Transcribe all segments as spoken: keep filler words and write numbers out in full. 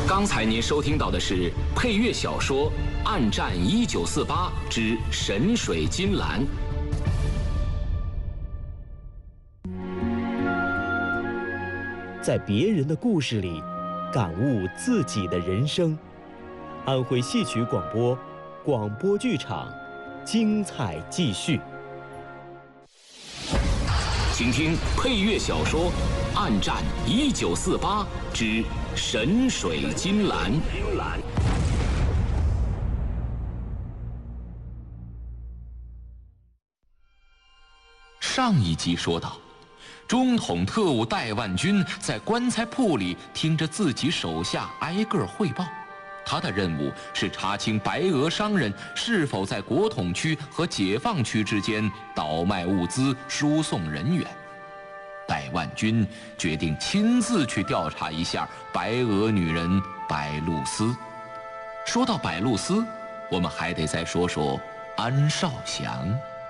刚才您收听到的是配乐小说《暗战一九四八之神水金兰》。 在别人的故事里，感悟自己的人生。安徽戏曲广播，广播剧场，精彩继续。 请听配乐小说《暗战一九四八之神水金兰》。上一集说到，中统特务戴万军在棺材铺里听着自己手下挨个汇报，他的任务是查清白俄商人是否在国统区和解放区之间倒卖物资、输送人员。戴万军决定亲自去调查一下白俄女人白露丝。说到白露丝，我们还得再说说安少祥。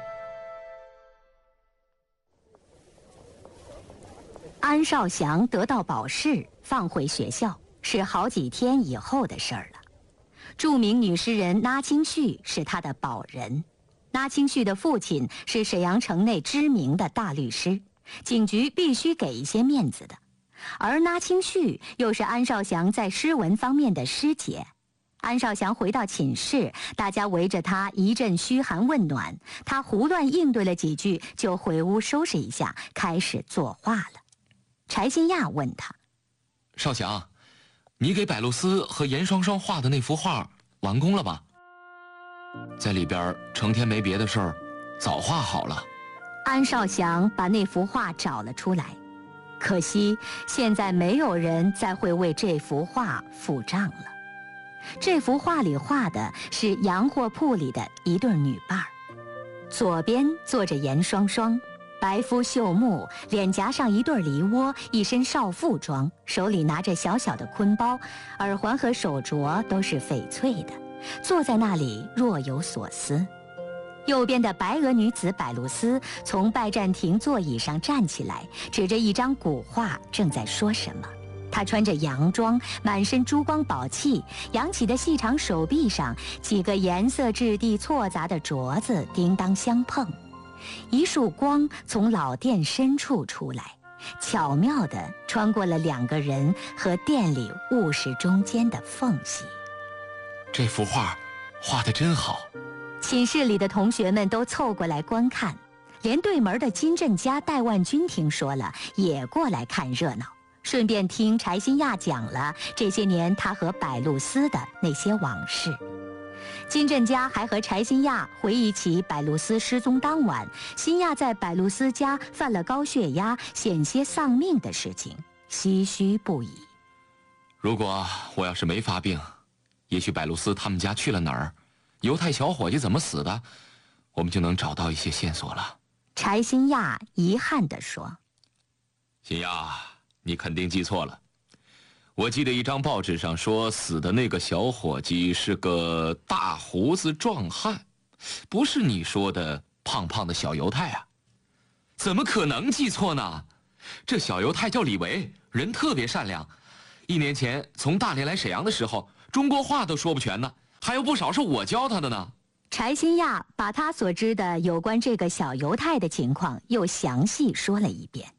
安少祥得到保释，放回学校，是好几天以后的事儿了。著名女诗人拉清绪是他的保人。拉清绪的父亲是沈阳城内知名的大律师，警局必须给一些面子的。而拉清绪又是安少祥在诗文方面的师姐。安少祥回到寝室，大家围着他一阵嘘寒问暖，他胡乱应对了几句，就回屋收拾一下，开始作画了。柴新亚问他： 少祥，你给百露丝和严双双画的那幅画完工了吧？在里边成天没别的事儿，早画好了。 安少祥把那幅画找了出来，可惜现在没有人再会为这幅画付账了。这幅画里画的是洋货铺里的一对女伴儿，左边坐着严双双，白肤秀目，脸颊上一对梨窝，一身少妇装，手里拿着小小的坤包，耳环和手镯都是翡翠的，坐在那里若有所思。右边的白俄女子百露丝从拜占庭座椅上站起来，指着一张古画正在说什么。她穿着洋装，满身珠光宝气，扬起的细长手臂上几个颜色质地错杂的镯子叮当相碰。一束光从老殿深处出来，巧妙地穿过了两个人和殿里物事中间的缝隙。 这幅画画得真好。 寝室里的同学们都凑过来观看，连对门的金振家戴万军听说了，也过来看热闹，顺便听柴新亚讲了这些年他和百露丝的那些往事。金振家还和柴新亚回忆起百露丝失踪当晚，新亚在百露丝家犯了高血压，险些丧命的事情，唏嘘不已。 如果我要是没发病，也许百露丝他们家去了哪儿，犹太小伙计怎么死的，我们就能找到一些线索了。 柴新亚遗憾地说： 新亚，你肯定记错了。我记得一张报纸上说，死的那个小伙计是个大胡子壮汉，不是你说的胖胖的小犹太啊。怎么可能记错呢？这小犹太叫李维，人特别善良。一年前从大连来沈阳的时候，中国话都说不全呢，还有不少是我教他的呢。 柴新亚把他所知的有关这个小犹太的情况又详细说了一遍。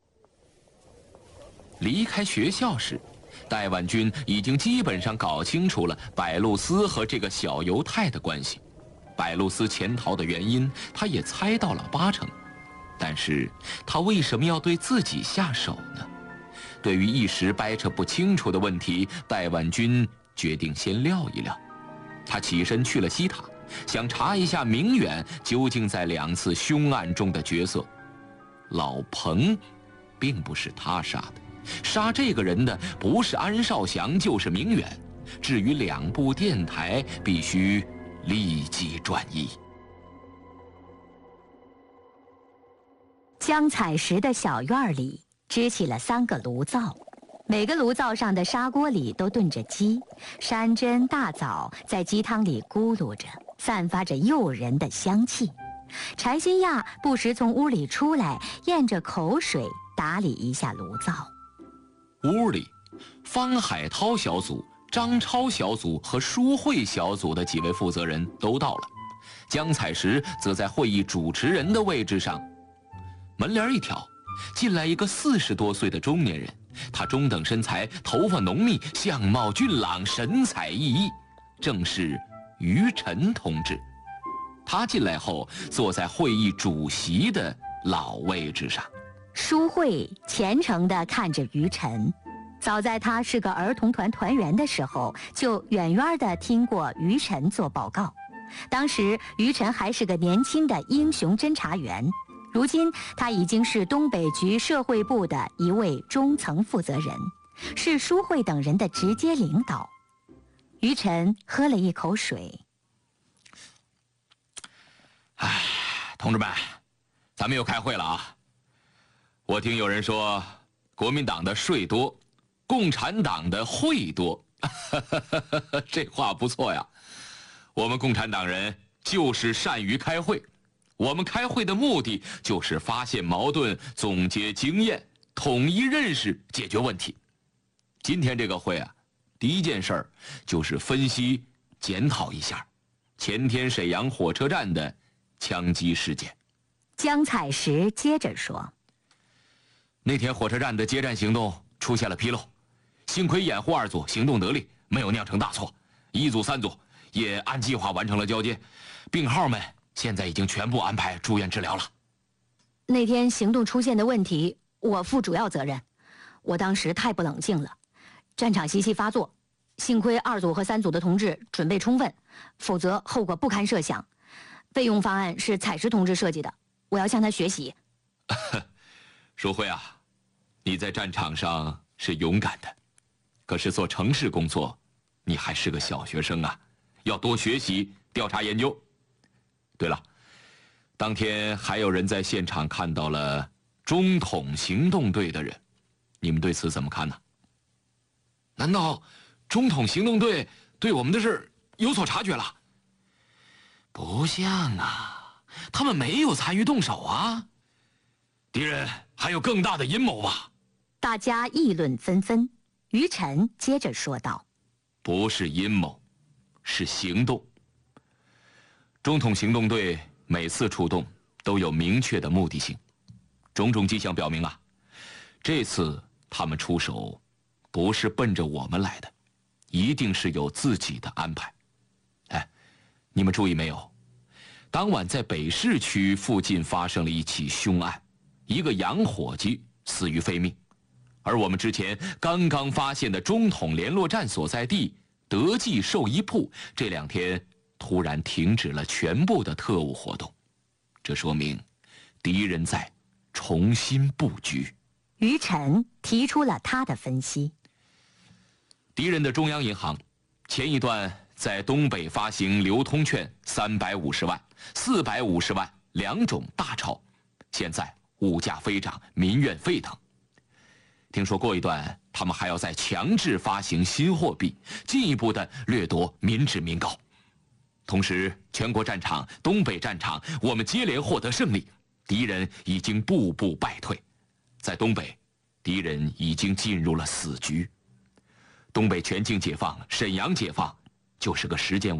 离开学校时，戴万军已经基本上搞清楚了百露丝和这个小犹太的关系。百露丝潜逃的原因他也猜到了八成，但是他为什么要对自己下手呢？对于一时掰扯不清楚的问题，戴万军决定先撂一撂。他起身去了西塔，想查一下明远究竟在两次凶案中的角色。老彭并不是他杀的，杀这个人的不是安少祥就是明远。至于两部电台，必须立即转移。 江采石的小院里支起了三个炉灶，每个炉灶上的砂锅里都炖着鸡，山珍大枣在鸡汤里咕噜着，散发着诱人的香气。柴新亚不时从屋里出来，咽着口水打理一下炉灶。 屋里方海涛小组、张超小组和舒慧小组的几位负责人都到了，江采石则在会议主持人的位置上。门帘一挑，进来一个四十多岁的中年人，他中等身材，头发浓密，相貌俊朗，神采奕奕，正是于晨同志。他进来后，坐在会议主席的老位置上。 舒慧虔诚地看着于晨，早在他是个儿童团团员的时候，就远远地听过于晨做报告。当时于晨还是个年轻的英雄侦查员，如今他已经是东北局社会部的一位中层负责人，是舒慧等人的直接领导。于晨喝了一口水。 唉，同志们，咱们又开会了啊！我听有人说，国民党的税多，共产党的会多，这话不错呀。我们共产党人就是善于开会，我们开会的目的就是发现矛盾、总结经验、统一认识、解决问题。今天这个会啊，第一件事儿就是分析、检讨一下前天沈阳火车站的枪击事件。 江采石接着说， 那天火车站的接站行动出现了纰漏，幸亏掩护二组行动得力，没有酿成大错，一组三组也按计划完成了交接，病号们现在已经全部安排住院治疗了。 那天行动出现的问题，我负主要责任。我当时太不冷静了，战场习气发作，幸亏二组和三组的同志准备充分，否则后果不堪设想。备用方案是采石同志设计的，我要向他学习。 舒慧啊，你在战场上是勇敢的，可是做城市工作，你还是个小学生啊，要多学习、调查研究。对了，当天还有人在现场看到了中统行动队的人，你们对此怎么看呢？难道中统行动队对我们的事有所察觉了？不像啊，他们没有参与动手啊。敌人还有更大的阴谋吧？ 大家议论纷纷。于晨接着说道：“ 不是阴谋，是行动。中统行动队每次出动都有明确的目的性，种种迹象表明啊，这次他们出手不是奔着我们来的，一定是有自己的安排。哎，你们注意没有？当晚在北市区附近发生了一起凶案。一个洋伙计死于非命，而我们之前刚刚发现的中统联络站所在地德记寿衣铺，这两天突然停止了全部的特务活动，这说明敌人在重新布局。 于晨提出了他的分析。 敌人的中央银行前一段在东北发行流通券三百五十万、四百五十万两种大钞，现在物价飞涨，民怨沸腾。听说过一段，他们还要再强制发行新货币，进一步的掠夺民脂民膏。同时，全国战场、东北战场，我们接连获得胜利，敌人已经步步败退。在东北，敌人已经进入了死局。东北全境解放，沈阳解放，就是个时间